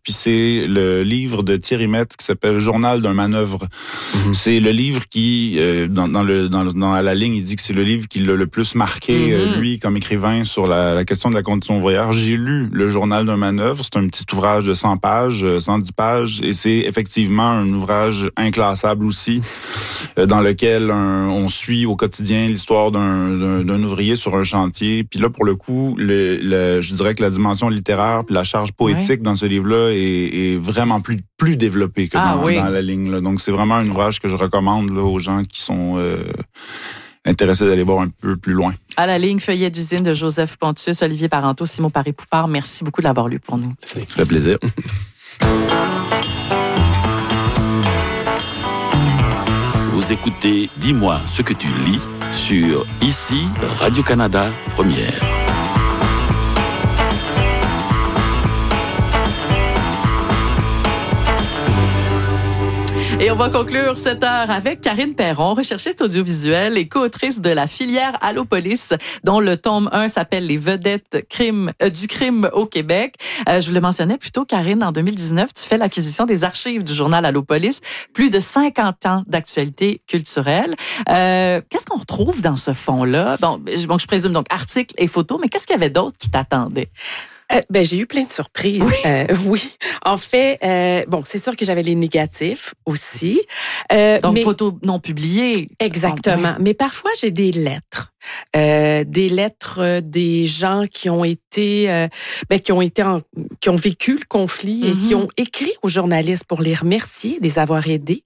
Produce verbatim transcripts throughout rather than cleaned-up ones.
puis c'est le livre de Thierry Mette qui s'appelle Journal d'un manœuvre. Mm-hmm. C'est le livre qui, euh, dans, dans, le, dans, dans la ligne, il dit que c'est le livre qui l'a le plus marqué, mm-hmm. euh, lui, comme écrivain, sur la, la question de la condition ouvrière. J'ai lu le Journal d'un manœuvre, c'est un petit ouvrage de cent pages, cent dix pages, et c'est effectivement un ouvrage inclassable aussi, euh, dans lequel un, on suit au quotidien l'histoire d'un, d'un, d'un ouvrier sur un chantier. Puis là, pour le coup, le, le, je dirais que la dimension littéraire puis la charge poétique ouais. dans ce livre-là est, est vraiment plus, plus développée que ah, dans, oui. dans la ligne. Là. Donc, c'est vraiment un ouvrage que je recommande là, aux gens qui sont euh, intéressés d'aller voir un peu plus loin. À la ligne, Feuillet d'usine de Joseph Pontius, Olivier Parenteau, Simon Paré-Poupard. Merci beaucoup de l'avoir lu pour nous. Ça fait plaisir. Vous écoutez Dis-moi ce que tu lis sur Ici, Radio-Canada, Première. Et on va conclure cette heure avec Karine Perron, recherchiste audiovisuelle et co-autrice de la filière Allopolis, dont le tome un s'appelle Les vedettes crime, euh, du crime au Québec. Euh, je vous le mentionnais plus tôt, Karine, en deux mille dix-neuf, tu fais l'acquisition des archives du journal Allopolis, plus de cinquante ans d'actualité culturelle. Euh, qu'est-ce qu'on retrouve dans ce fonds-là? Bon, je, bon, je présume donc articles et photos, mais qu'est-ce qu'il y avait d'autre qui t'attendait? Euh, ben, j'ai eu plein de surprises. Oui. Euh, oui. En fait, euh, bon, c'est sûr que j'avais les négatifs aussi. Euh, Donc, mais... photos non publiées. Exactement. Mais parfois, j'ai des lettres. Euh, des lettres des gens qui ont été, euh, ben, qui ont été, en, qui ont vécu le conflit mm-hmm. et qui ont écrit aux journalistes pour les remercier de les avoir aidés,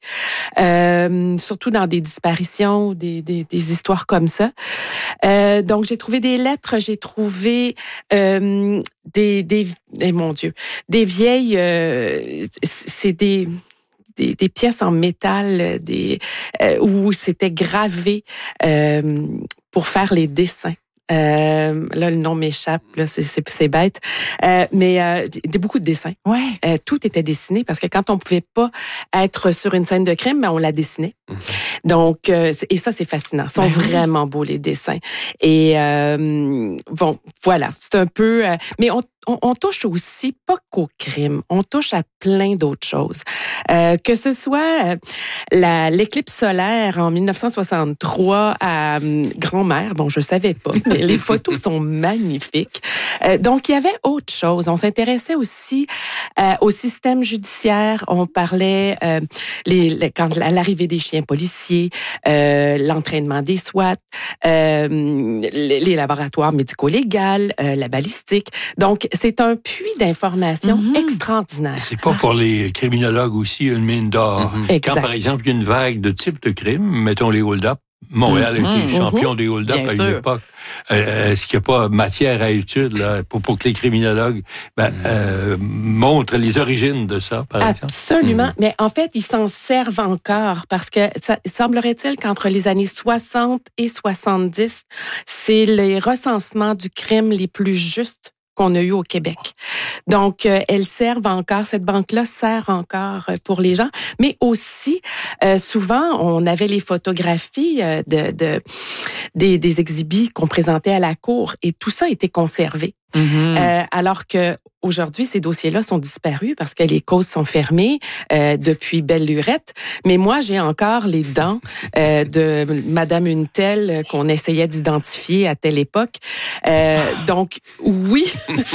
euh, surtout dans des disparitions ou des, des, des histoires comme ça. Euh, donc, j'ai trouvé des lettres, j'ai trouvé euh, des, des, eh, mon Dieu, des vieilles, euh, c'est des Des, des pièces en métal, des euh, où c'était gravé euh, pour faire les dessins. Euh, là, le nom m'échappe, là, c'est, c'est, c'est bête. Euh, mais euh, des, beaucoup de dessins. Ouais. Euh, tout était dessiné parce que quand on pouvait pas être sur une scène de crime, ben, on la dessinait. Mmh. Donc, euh, et ça, c'est fascinant. Ils sont ben vraiment oui. beaux, les dessins. Et euh, bon, voilà, c'est un peu... Euh, mais on On, on touche aussi pas qu'au crime, on touche à plein d'autres choses. Euh, que ce soit la, l'éclipse solaire en dix-neuf cent soixante-trois à euh, Grand-Mère, bon, je savais pas, mais les photos sont magnifiques. Euh, donc, il y avait autre chose. On s'intéressait aussi euh, au système judiciaire. On parlait euh, les, les, quand l'arrivée des chiens policiers, euh, l'entraînement des SWAT, euh, les, les laboratoires médico-légaux, euh, la balistique. Donc, c'est un puits d'informations mm-hmm. extraordinaire. C'est pas pour les criminologues aussi une mine d'or. Mm-hmm. Quand, par exemple, il y a une vague de type de crime, mettons les hold-up, Montréal mm-hmm. a été champion mm-hmm. des hold-up Bien à sûr. Une époque. Euh, est-ce qu'il n'y a pas matière à étude là, pour, pour que les criminologues ben, euh, montrent les origines de ça, par exemple? Absolument. Mm-hmm. Mais en fait, ils s'en servent encore parce que ça, semblerait-il qu'entre les années soixante et soixante-dix, c'est les recensements du crime les plus justes qu'on a eu au Québec. Donc, euh, elles servent encore, cette banque-là sert encore pour les gens, mais aussi, euh, souvent, on avait les photographies euh, de, de, des, des exhibits qu'on présentait à la cour et tout ça a été conservé. Mm-hmm. Euh, alors que aujourd'hui, ces dossiers-là sont disparus parce que les causes sont fermées euh, depuis belle lurette. Mais moi, j'ai encore les dents euh, de Madame une telle qu'on essayait d'identifier à telle époque. Euh, donc, oui,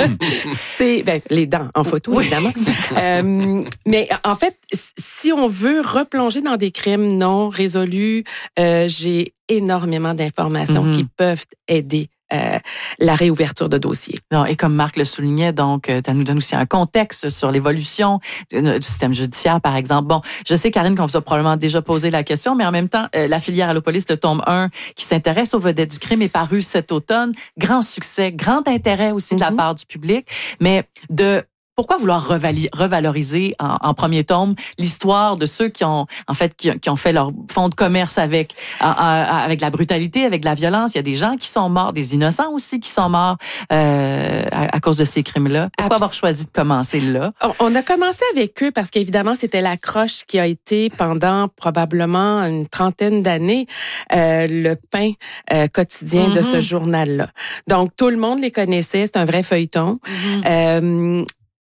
c'est ben, les dents en photo, oui. évidemment. euh, mais en fait, si on veut replonger dans des crimes non résolus, euh, j'ai énormément d'informations mm-hmm. qui peuvent aider Euh, la réouverture de dossiers. Non, et comme Marc le soulignait, donc, tu nous donnes aussi un contexte sur l'évolution du, du système judiciaire, par exemple. Bon, je sais, Karine, qu'on vous a probablement déjà posé la question, mais en même temps, euh, la filière Allopolis, le tome un, qui s'intéresse aux vedettes du crime, est paru cet automne. Grand succès, grand intérêt aussi mm-hmm. de la part du public, mais de pourquoi vouloir revali- revaloriser en, en premier tome l'histoire de ceux qui ont, en fait, qui, qui ont fait leur fonds de commerce avec, en, en, avec la brutalité, avec la violence? Il y a des gens qui sont morts, des innocents aussi qui sont morts euh, à, à cause de ces crimes-là. Pourquoi Abs- avoir choisi de commencer là? On a commencé avec eux parce qu'évidemment, c'était l'accroche qui a été pendant probablement une trentaine d'années euh, le pain euh, quotidien mm-hmm. de ce journal-là. Donc, tout le monde les connaissait. C'est un vrai feuilleton. Mm-hmm. Euh,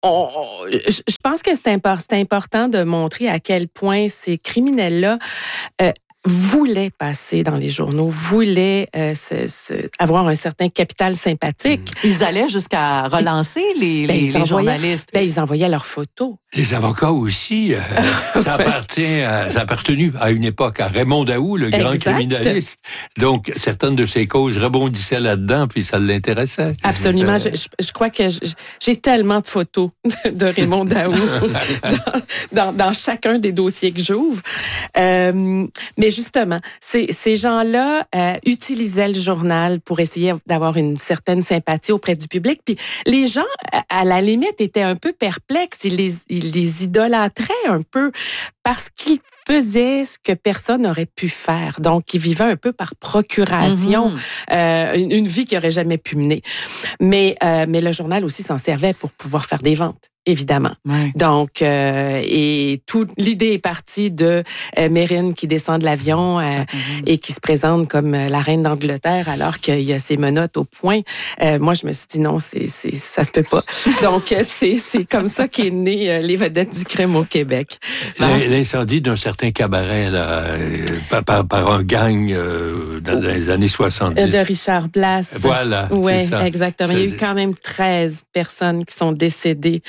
on, on, je pense que c'est, impor- c'est important de montrer à quel point ces criminels-là euh, voulaient passer dans les journaux, voulaient euh, se, se, avoir un certain capital sympathique. Ils allaient jusqu'à relancer les, ben, les, les journalistes. Ben, ils envoyaient leurs photos. Les avocats aussi, euh, ça appartient, à, ça a appartenu à une époque à Raymond Daoust, le grand exact. criminaliste. Donc, certaines de ses causes rebondissaient là-dedans, puis ça l'intéressait. Absolument. Euh... Je, je crois que je, j'ai tellement de photos de Raymond Daoust dans, dans, dans chacun des dossiers que j'ouvre. Euh, mais justement, ces, ces gens-là euh, utilisaient le journal pour essayer d'avoir une certaine sympathie auprès du public. Puis les gens, à la limite, étaient un peu perplexes. Ils les, ils les idolâtraient un peu parce qu'ils faisaient ce que personne n'aurait pu faire. Donc, ils vivaient un peu par procuration, mm-hmm. euh, une, une vie qu'ils n'auraient jamais pu mener. Mais, euh, mais le journal aussi s'en servait pour pouvoir faire des ventes. Évidemment. Ouais. Donc, euh, et toute l'idée est partie de euh, Mérine qui descend de l'avion euh, mm-hmm. et qui se présente comme la reine d'Angleterre alors qu'il y a ses menottes au poing. Euh, moi, je me suis dit non, c'est, c'est, ça se peut pas. Donc, c'est, c'est comme ça qu'est né euh, les vedettes du crime au Québec. L'incendie d'un certain cabaret là, par, par, par un gang euh, dans les années soixante-dix. De Richard Blas. Voilà, ouais, c'est ça. Exactement. C'est... Il y a eu quand même treize personnes qui sont décédées.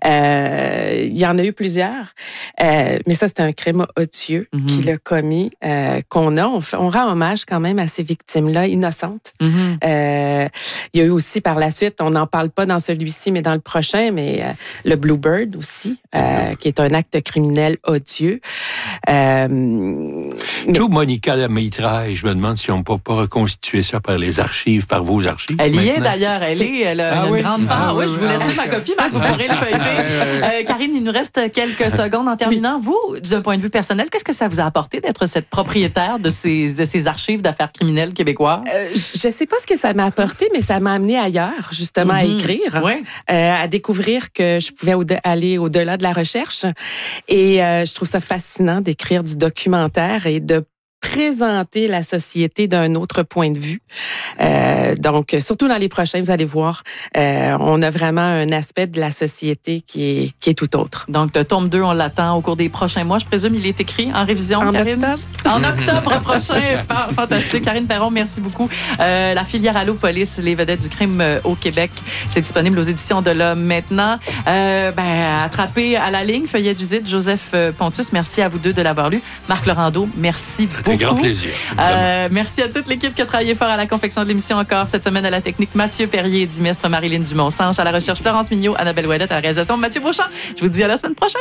Euh, il y en a eu plusieurs, euh, mais ça, c'est un crime odieux mm-hmm. qui l'a commis, euh, qu'on a. On, fait, on rend hommage quand même à ces victimes-là, innocentes. Mm-hmm. Euh, il y a eu aussi par la suite, on n'en parle pas dans celui-ci, mais dans le prochain, mais euh, le Bluebird aussi, euh, qui est un acte criminel odieux. Euh, mais... Tout Monica Lamitraille, je me demande si on ne peut pas reconstituer ça par les archives, par vos archives. Elle y est d'ailleurs, elle est, elle a ah, une oui? grande part. Ah, oui, oui, je vous laisse ah, ma copie, Marc, vous pourrez le feuilleter. Euh, Karine, il nous reste quelques secondes en terminant. Oui. Vous, d'un point de vue personnel, qu'est-ce que ça vous a apporté d'être cette propriétaire de ces, de ces archives d'affaires criminelles québécoises? Euh, je ne sais pas ce que ça m'a apporté, mais ça m'a amené ailleurs, justement, mm-hmm. à écrire, ouais. euh, à découvrir que je pouvais au- aller au-delà de la recherche. Et euh, je trouve ça fascinant d'écrire du documentaire et de présenter la société d'un autre point de vue. Euh, donc, surtout dans les prochains, vous allez voir, euh, on a vraiment un aspect de la société qui est, qui est tout autre. Donc, le tome deux, on l'attend au cours des prochains mois. Je présume il est écrit en révision, en Karine? octobre. En octobre prochain. Fantastique. Karine Perron, merci beaucoup. Euh, la filière Allo-Police, les vedettes du crime au Québec, c'est disponible aux éditions de l'Homme maintenant. Euh, ben, attrapé à la ligne, feuillet du Zid, Joseph Pontus, merci à vous deux de l'avoir lu. Marc Laurando, merci beaucoup. Un grand plaisir. Euh, merci à toute l'équipe qui a travaillé fort à la confection de l'émission encore cette semaine à la technique. Mathieu Perrier, Dimestre, Marilyn Dumont-Sanche, à la recherche Florence Mignot, Annabelle Ouellette, à la réalisation Mathieu Beauchamp. Je vous dis à la semaine prochaine.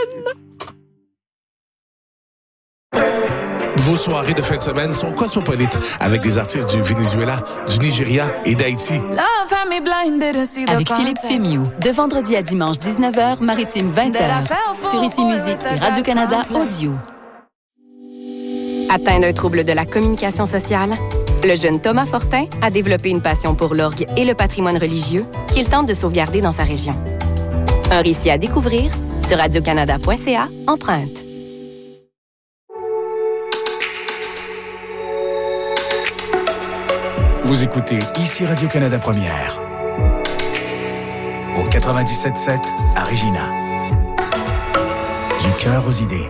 Vos soirées de fin de semaine sont cosmopolites avec des artistes du Venezuela, du Nigeria et d'Haïti. Avec Philippe Fémiou, de vendredi à dimanche dix-neuf heures, maritime vingt heures, sur Ici Musique et Radio-Canada Audio. Atteint d'un trouble de la communication sociale, le jeune Thomas Fortin a développé une passion pour l'orgue et le patrimoine religieux qu'il tente de sauvegarder dans sa région. Un récit à découvrir sur radio canada point c a, empreinte. Vous écoutez Ici Radio-Canada Première. Au quatre-vingt-dix-sept sept à Regina. Du cœur aux idées.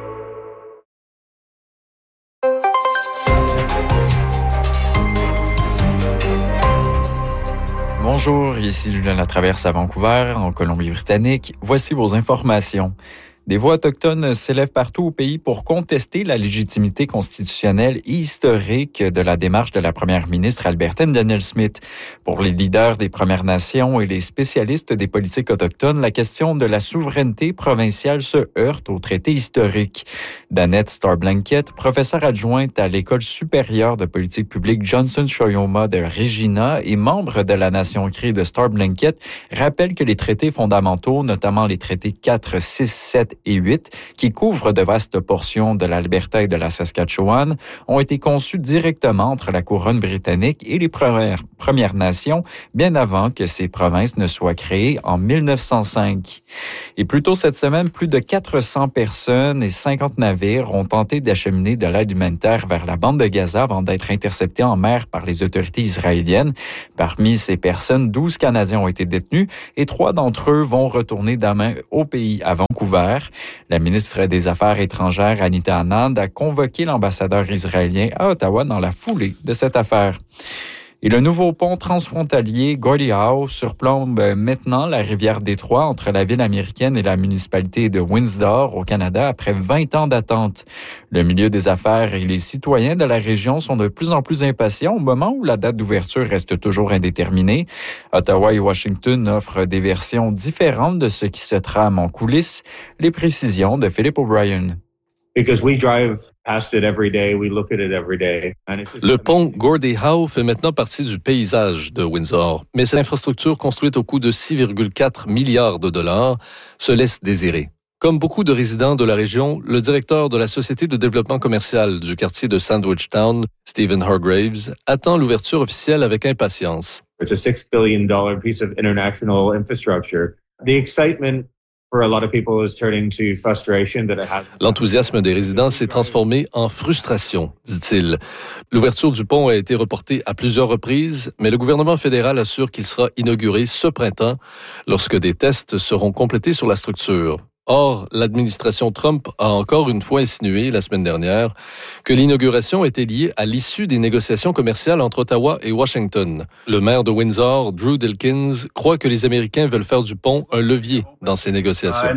Bonjour, ici Julien Latraverse à Vancouver, en Colombie-Britannique. Voici vos informations. Des voix autochtones s'élèvent partout au pays pour contester la légitimité constitutionnelle et historique de la démarche de la première ministre albertaine Danielle Smith. Pour les leaders des Premières Nations et les spécialistes des politiques autochtones, la question de la souveraineté provinciale se heurte au traité historique. Danette Starblanket, professeure adjointe à l'École supérieure de politique publique Johnson-Shoyoma de Regina et membre de la Nation Cree de Starblanket, rappelle que les traités fondamentaux, notamment les traités quatre, six, sept et huit, qui couvrent de vastes portions de l'Alberta et de la Saskatchewan, ont été conçus directement entre la couronne britannique et les premières, premières nations, bien avant que ces provinces ne soient créées en mille neuf cent cinq. Et plus tôt cette semaine, plus de quatre cents personnes et cinquante navires ont tenté d'acheminer de l'aide humanitaire vers la bande de Gaza avant d'être interceptés en mer par les autorités israéliennes. Parmi ces personnes, douze Canadiens ont été détenus et trois d'entre eux vont retourner demain au pays, à Vancouver. La ministre des Affaires étrangères, Anita Anand, a convoqué l'ambassadeur israélien à Ottawa dans la foulée de cette affaire. Et le nouveau pont transfrontalier Gordie Howe surplombe maintenant la rivière Détroit entre la ville américaine et la municipalité de Windsor au Canada après vingt ans d'attente. Le milieu des affaires et les citoyens de la région sont de plus en plus impatients au moment où la date d'ouverture reste toujours indéterminée. Ottawa et Washington offrent des versions différentes de ce qui se trame en coulisses. Les précisions de Philippe O'Brien. Because we drive past it every day, we look at it every day. Le pont Gordie Howe fait maintenant partie du paysage de Windsor, mais cette infrastructure construite au coût de six virgule quatre milliards de dollars se laisse désirer. Comme beaucoup de résidents de la région, le directeur de la Société de développement commercial du quartier de Sandwich Town, Stephen Hargraves, attend l'ouverture officielle avec impatience. It's a six billion dollars piece of international infrastructure. The excitement L'enthousiasme des résidents s'est transformé en frustration, dit-il. L'ouverture du pont a été reportée à plusieurs reprises, mais le gouvernement fédéral assure qu'il sera inauguré ce printemps lorsque des tests seront complétés sur la structure. Or, l'administration Trump a encore une fois insinué la semaine dernière que l'inauguration était liée à l'issue des négociations commerciales entre Ottawa et Washington. Le maire de Windsor, Drew Dilkins, croit que les Américains veulent faire du pont un levier dans ces négociations.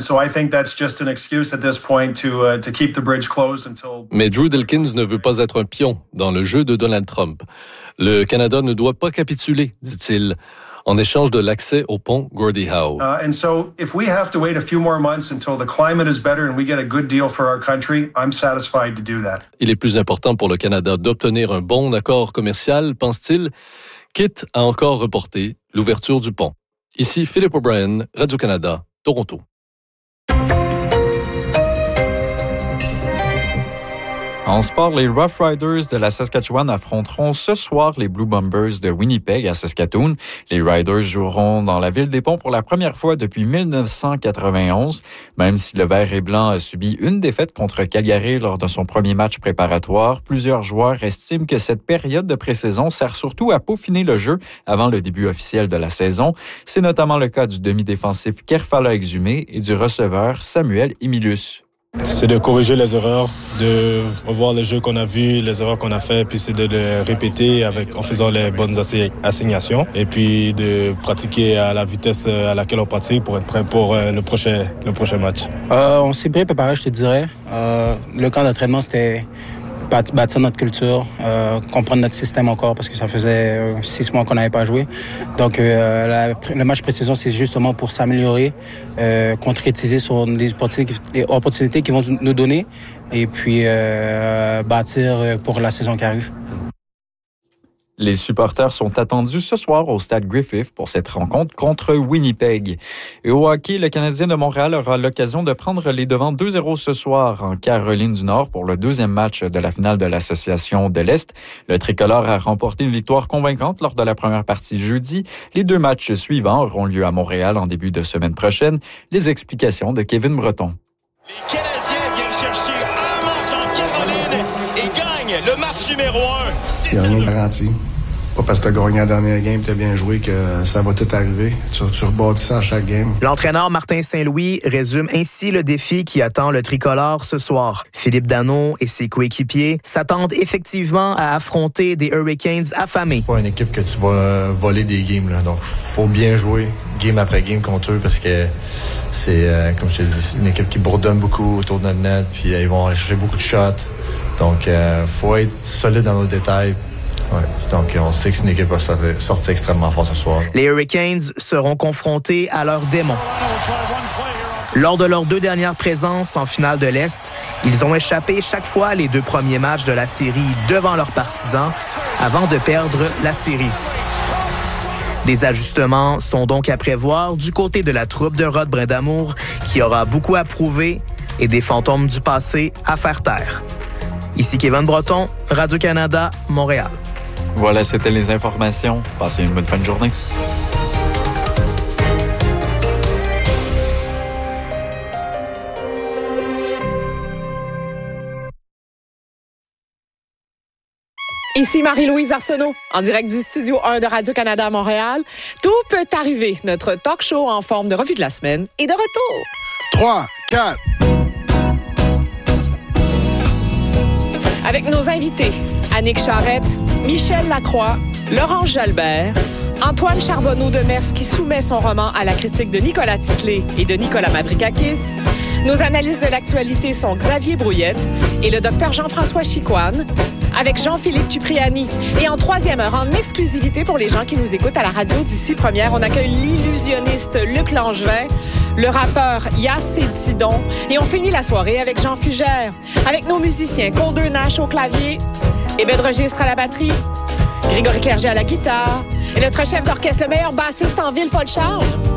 Mais Drew Dilkins ne veut pas être un pion dans le jeu de Donald Trump. Le Canada ne doit pas capituler, dit-il, en échange de l'accès au pont Gordie Howe. Uh, and so, if we have to wait a few more months until the climate is better and we get a good deal for our country, I'm satisfied to do that. Il est plus important pour le Canada d'obtenir un bon accord commercial, pense-t-il, quitte à encore reporter l'ouverture du pont. Ici Philippe O'Brien, Radio-Canada, Toronto. En sport, les Rough Riders de la Saskatchewan affronteront ce soir les Blue Bombers de Winnipeg à Saskatoon. Les Riders joueront dans la ville des Ponts pour la première fois depuis mille neuf cent quatre-vingt-onze. Même si le vert et blanc a subi une défaite contre Calgary lors de son premier match préparatoire, plusieurs joueurs estiment que cette période de pré-saison sert surtout à peaufiner le jeu avant le début officiel de la saison. C'est notamment le cas du demi-défensif Kerfala Exumé et du receveur Samuel Emilus. C'est de corriger les erreurs, de revoir les jeux qu'on a vus, les erreurs qu'on a fait, puis c'est de les répéter avec, en faisant les bonnes assignations et puis de pratiquer à la vitesse à laquelle on pratique pour être prêt pour le prochain, le prochain match. Euh, on s'est bien préparé, je te dirais. Euh, le camp d'entraînement, c'était bâtir notre culture, euh, comprendre notre système encore parce que ça faisait euh, six mois qu'on n'avait pas joué. Donc euh, la, le match pré-saison, c'est justement pour s'améliorer, euh, concrétiser sur les opportunités, les opportunités qu'ils vont nous donner et puis euh, bâtir pour la saison qui arrive. Les supporters sont attendus ce soir au stade Griffith pour cette rencontre contre Winnipeg. Et au hockey, le Canadien de Montréal aura l'occasion de prendre les devants deux zéro ce soir en Caroline du Nord pour le deuxième match de la finale de l'Association de l'Est. Le tricolore a remporté une victoire convaincante lors de la première partie jeudi. Les deux matchs suivants auront lieu à Montréal en début de semaine prochaine. Les explications de Kevin Breton. Les Canadiens viennent chercher un match en Caroline et gagnent le match numéro un. Il n'y a rien de garanti. Pas parce que tu as gagné la dernière game, tu as bien joué que ça va tout arriver. Tu, tu rebâtis ça à chaque game. L'entraîneur Martin Saint-Louis résume ainsi le défi qui attend le tricolore ce soir. Philippe Danault et ses coéquipiers s'attendent effectivement à affronter des Hurricanes affamés. C'est pas une équipe que tu vas voler des games, là. Donc, faut bien jouer game après game contre eux parce que c'est, euh, comme je te dis, une équipe qui bourdonne beaucoup autour de notre net, puis euh, ils vont aller chercher beaucoup de shots. Donc, euh, faut être solide dans nos détails. Ouais, donc on sait que c'est une équipe qui va sortir extrêmement fort ce soir. Les Hurricanes seront confrontés à leurs démons. Lors de leurs deux dernières présences en finale de l'Est, ils ont échappé chaque fois les deux premiers matchs de la série devant leurs partisans avant de perdre la série. Des ajustements sont donc à prévoir du côté de la troupe de Rod Brindamour qui aura beaucoup à prouver et des fantômes du passé à faire taire. Ici Kevin Breton, Radio-Canada, Montréal. Voilà, c'était les informations. Passez une bonne fin de journée. Ici Marie-Louise Arsenault, en direct du Studio un de Radio-Canada à Montréal. Tout peut arriver. Notre talk show en forme de revue de la semaine est de retour. trois, quatre. Avec nos invités, Annick Charrette, Michel Lacroix, Laurence Jalbert, Antoine Charbonneau-Demers qui soumet son roman à la critique de Nicolas Titley et de Nicolas Mavrikakis. Nos analystes de l'actualité sont Xavier Brouillette et le docteur Jean-François Chicoine, avec Jean-Philippe Tupriani. Et en troisième heure, en exclusivité pour les gens qui nous écoutent à la radio d'ici première, on accueille l'illusionniste Luc Langevin, le rappeur Yass Sidon, et on finit la soirée avec Jean Fugère, avec nos musiciens Condeux Nash au clavier, Ebed Registre à la batterie, Grégory Clerget à la guitare, et notre chef d'orchestre, le meilleur bassiste en ville, Paul Charles.